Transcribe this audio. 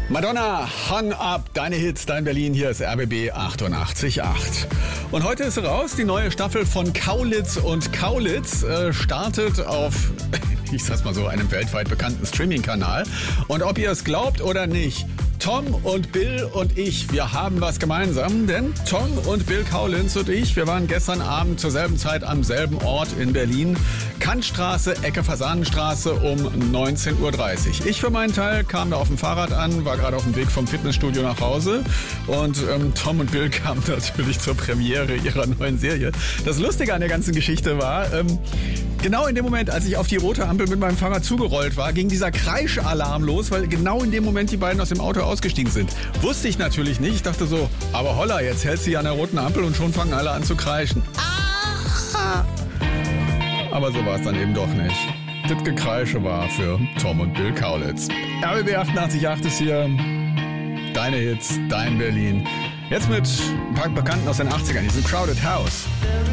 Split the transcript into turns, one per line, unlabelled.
Madonna, Hung Up, deine Hits, dein Berlin, hier ist RBB 88.8. Und heute ist raus, die neue Staffel von Kaulitz und Kaulitz startet auf, ich sag's mal so, einem weltweit bekannten Streaming-Kanal. Und ob ihr es glaubt oder nicht, Tom und Bill und ich, wir haben was gemeinsam, denn Tom und Bill Kaulitz und ich, wir waren gestern Abend zur selben Zeit am selben Ort in Berlin, Kantstraße, Ecke Fasanenstraße um 19.30 Uhr. Ich für meinen Teil kam da auf dem Fahrrad an, war gerade auf dem Weg vom Fitnessstudio nach Hause und Tom und Bill kamen natürlich zur Premiere ihrer neuen Serie. Das Lustige an der ganzen Geschichte war, genau in dem Moment, als ich auf die rote Ampel mit meinem Fahrrad zugerollt war, ging dieser Kreischalarm los, weil genau in dem Moment die beiden aus dem Auto ausgestiegen sind. Wusste ich natürlich nicht. Ich dachte so, aber holla, jetzt hält sie an der roten Ampel und schon fangen alle an zu kreischen. Ah! Aber so war es dann eben doch nicht. Das Gekreische war für Tom und Bill Kaulitz. RBB 88.8 ist hier. Deine Hits, dein Berlin. Jetzt mit ein paar Bekannten aus den 80ern. Hier ist Crowded House.